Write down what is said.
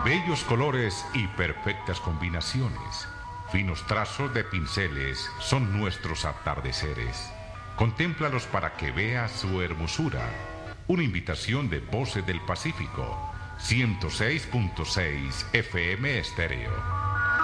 Bellos colores y perfectas combinaciones. Finos trazos de pinceles son nuestros atardeceres. Contémplalos para que veas su hermosura. Una invitación de Voces del Pacífico. 106.6 FM Estéreo.